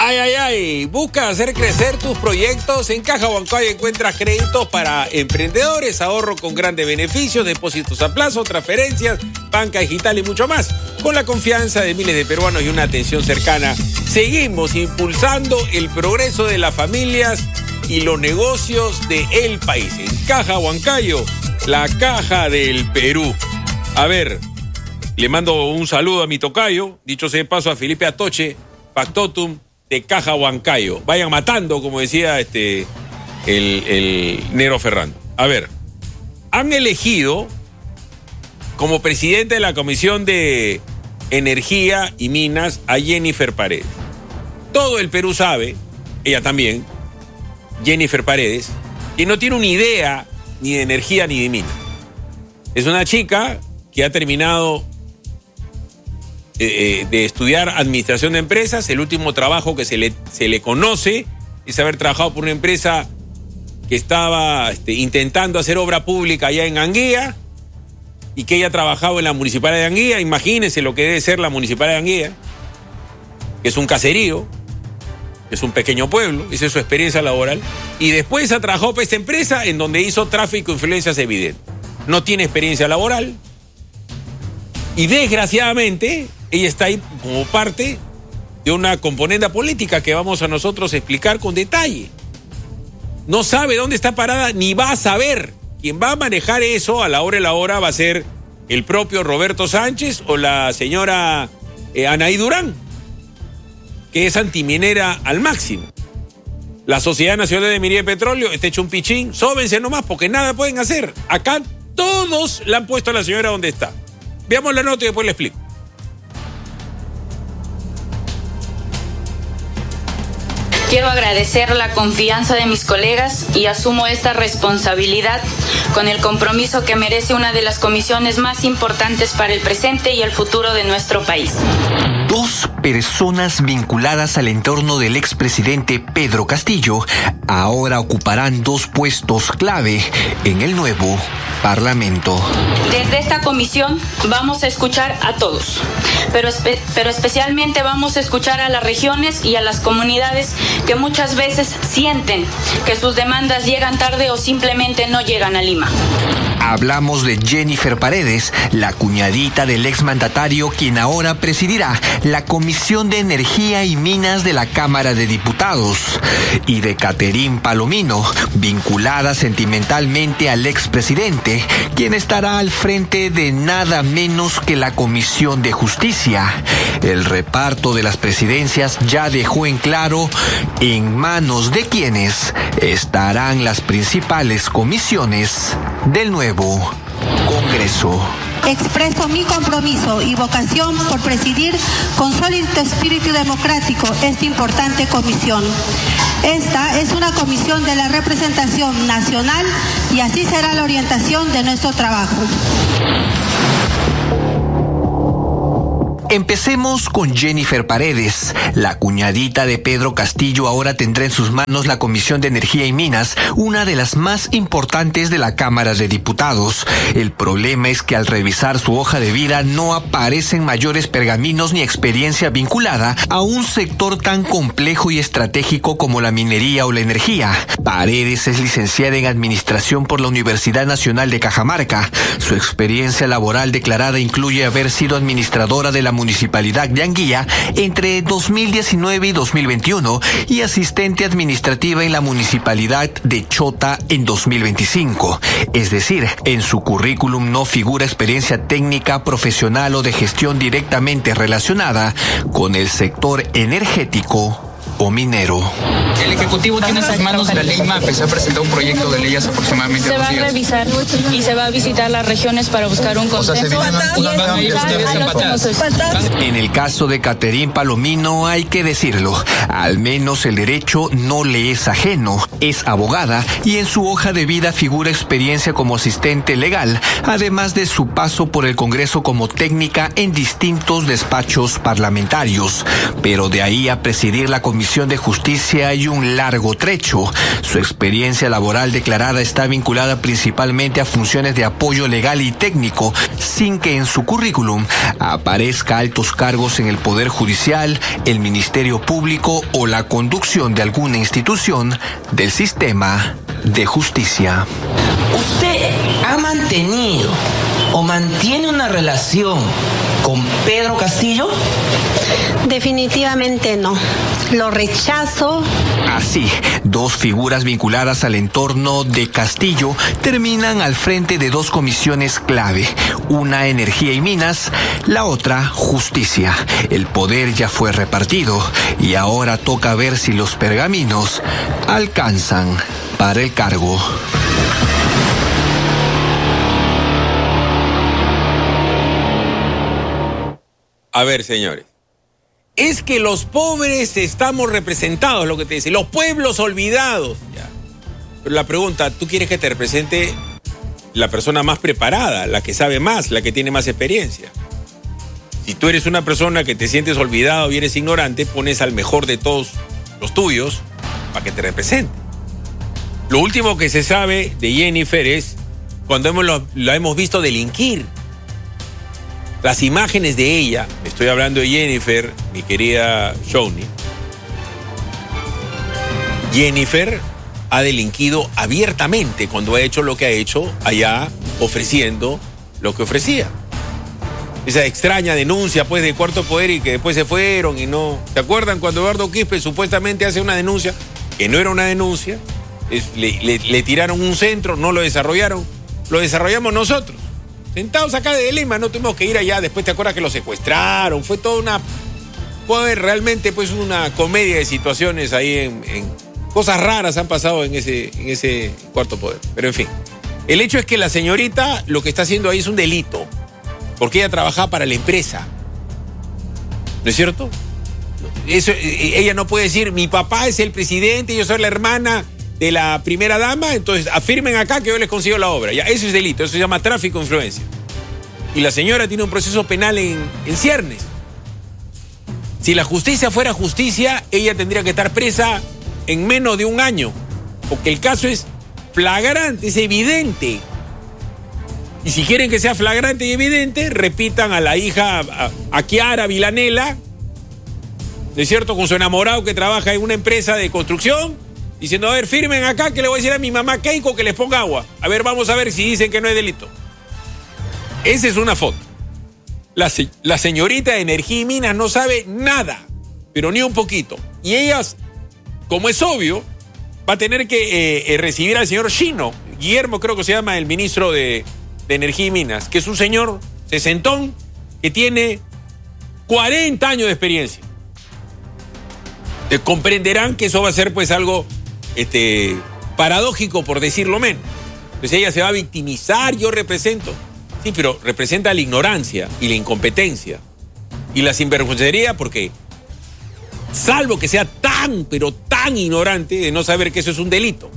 Ay, ay, ay. Busca hacer crecer tus proyectos. En Caja Huancayo encuentras créditos para emprendedores, ahorro con grandes beneficios, depósitos a plazo, transferencias, banca digital y mucho más. Con la confianza de miles de peruanos y una atención cercana, seguimos impulsando el progreso de las familias y los negocios del país. En Caja Huancayo, la caja del Perú. A ver, le mando un saludo a mi tocayo, dicho sea de paso a Felipe Atoche, Factotum de Caja Huancayo. Vayan matando, como decía el Nero Ferrando. A ver, han elegido como presidente de la Comisión de Energía y Minas a Jennifer Paredes. Todo el Perú sabe, ella también, Jennifer Paredes, que no tiene una idea ni de energía ni de minas. Es una chica que ha terminado de estudiar administración de empresas. El último trabajo que se le conoce es haber trabajado por una empresa que estaba intentando hacer obra pública allá en Anguía y que ella ha trabajado en la Municipalidad de Anguía. Imagínense lo que debe ser la Municipalidad de Anguía, que es un caserío, que es un pequeño pueblo. Esa es su experiencia laboral. Y después ha trabajado para esta empresa en donde hizo tráfico de influencias evidente. No tiene experiencia laboral y desgraciadamente ella está ahí como parte de una componente política que vamos a nosotros explicar con detalle. No sabe dónde está parada ni va a saber. Quien va a manejar eso a la hora de la hora va a ser el propio Roberto Sánchez o la señora Anaí Durán, que es antiminera al máximo. La Sociedad Nacional de Minería y Petróleo está hecho un pichín. Sóbense nomás porque nada pueden hacer. Acá todos la han puesto a la señora donde está. Veamos la nota y después le explico. Quiero agradecer la confianza de mis colegas y asumo esta responsabilidad con el compromiso que merece una de las comisiones más importantes para el presente y el futuro de nuestro país. Dos personas vinculadas al entorno del expresidente Pedro Castillo ahora ocuparán dos puestos clave en el nuevo Parlamento. Desde esta comisión vamos a escuchar a todos, pero especialmente vamos a escuchar a las regiones y a las comunidades que muchas veces sienten que sus demandas llegan tarde o simplemente no llegan a Lima. Hablamos de Jennifer Paredes, la cuñadita del exmandatario, quien ahora presidirá la Comisión de Energía y Minas de la Cámara de Diputados, y de Caterín Palomino, vinculada sentimentalmente al expresidente, quien estará al frente de nada menos que la Comisión de Justicia. El reparto de las presidencias ya dejó en claro en manos de quienes estarán las principales comisiones del nuevo Congreso. Expreso mi compromiso y vocación por presidir con sólido espíritu democrático esta importante comisión. Esta es una comisión de la representación nacional y así será la orientación de nuestro trabajo. Empecemos con Jennifer Paredes. La cuñadita de Pedro Castillo ahora tendrá en sus manos la Comisión de Energía y Minas, una de las más importantes de la Cámara de Diputados. El problema es que al revisar su hoja de vida no aparecen mayores pergaminos ni experiencia vinculada a un sector tan complejo y estratégico como la minería o la energía. Paredes es licenciada en Administración por la Universidad Nacional de Cajamarca. Su experiencia laboral declarada incluye haber sido administradora de la Municipalidad de Anguía entre 2019 y 2021 y asistente administrativa en la Municipalidad de Chota en 2025. Es decir, en su currículum no figura experiencia técnica, profesional o de gestión directamente relacionada con el sector energético o minero. El Ejecutivo tiene en sus manos la ley MAPE. Se ha presentado un proyecto de ley hace aproximadamente 2 días. Se va a revisar y se va a visitar las regiones para buscar un consenso. En el caso de Caterín Palomino hay que decirlo, al menos el derecho no le es ajeno. Es abogada y en su hoja de vida figura experiencia como asistente legal, además de su paso por el Congreso como técnica en distintos despachos parlamentarios. Pero de ahí a presidir la Comisión Comisión de Justicia hay un largo trecho. Su experiencia laboral declarada está vinculada principalmente a funciones de apoyo legal y técnico, sin que en su currículum aparezca altos cargos en el Poder Judicial, el Ministerio Público o la conducción de alguna institución del sistema de justicia. ¿Usted ha mantenido o mantiene una relación con Pedro Castillo? Definitivamente no. Lo rechazo. Así, dos figuras vinculadas al entorno de Castillo terminan al frente de dos comisiones clave. Una, Energía y Minas, la otra, Justicia. El poder ya fue repartido y ahora toca ver si los pergaminos alcanzan para el cargo. A ver, señores. Es que los pobres estamos representados, lo que te dice, los pueblos olvidados. Ya. Pero la pregunta, ¿tú quieres que te represente la persona más preparada, la que sabe más, la que tiene más experiencia? Si tú eres una persona que te sientes olvidado y eres ignorante, pones al mejor de todos los tuyos para que te represente. Lo último que se sabe de Jennifer es cuando la hemos visto delinquir. Las imágenes de ella, estoy hablando de Jennifer, mi querida Shawnee. Jennifer ha delinquido abiertamente cuando ha hecho lo que ha hecho allá, ofreciendo lo que ofrecía. Esa extraña denuncia pues de Cuarto Poder y que después se fueron y no... ¿Se acuerdan cuando Eduardo Quispe supuestamente hace una denuncia que no era una denuncia? Le tiraron un centro, no lo desarrollaron, lo desarrollamos nosotros. Sentados acá de Lima, no tuvimos que ir allá, después te acuerdas que lo secuestraron, fue toda una... Fue realmente pues una comedia de situaciones ahí en cosas raras han pasado en ese Cuarto Poder. Pero en fin, el hecho es que la señorita lo que está haciendo ahí es un delito, porque ella trabajaba para la empresa. ¿No es cierto? Eso, ella no puede decir, mi papá es el presidente y yo soy la hermana de la primera dama, entonces afirmen acá que yo les consigo la obra. Ya, eso es delito, eso se llama tráfico de influencia. Y la señora tiene un proceso penal en ciernes. Si la justicia fuera justicia, ella tendría que estar presa en menos de un año, porque el caso es flagrante, es evidente. Y si quieren que sea flagrante y evidente, repitan a la hija, a Kiara Villanela, ¿no es cierto?, con su enamorado que trabaja en una empresa de construcción, diciendo, a ver, firmen acá que le voy a decir a mi mamá Keiko que les ponga agua. A ver, vamos a ver si dicen que no es delito. Esa es una foto. La señorita de Energía y Minas no sabe nada, pero ni un poquito. Y ellas, como es obvio, va a tener que recibir al señor Chino, Guillermo creo que se llama el ministro de Energía y Minas, que es un señor sesentón que tiene 40 años de experiencia. Comprenderán que eso va a ser pues algo paradójico, por decirlo menos. Entonces ella se va a victimizar, yo represento. Sí, pero representa la ignorancia y la incompetencia y la sinvergüencería, porque salvo que sea tan, pero tan ignorante de no saber que eso es un delito.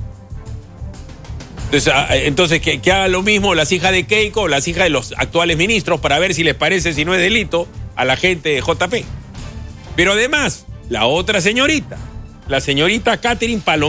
Entonces que haga lo mismo las hijas de Keiko o las hijas de los actuales ministros para ver si les parece, si no es delito, a la gente de JP. Pero además, la otra señorita, la señorita Catherine Palomino,